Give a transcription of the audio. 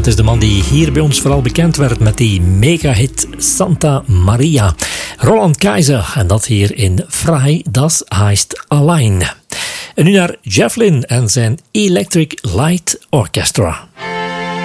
het is de man die hier bij ons vooral bekend werd met die mega-hit Santa Maria. Roland Kaiser, en dat hier in Frei, das heißt allein. En nu naar Jeff Lynne en zijn Electric Light Orchestra.